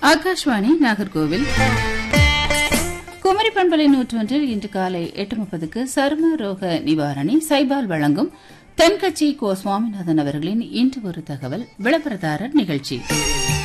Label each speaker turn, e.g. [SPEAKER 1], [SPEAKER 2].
[SPEAKER 1] ஆகாஷ்வாணி நாகர்கோவில் குமரி பண்பலை 101 இன்று காலை 8:30க்கு சரும ரோக நிவாரணி சைபால் வழங்கும் தென்கட்சி கோ சுவாமிநாதன் அவர்களின் இன்று ஒரு தகவல் விளம்பரதாரர் நிகழ்ச்சி.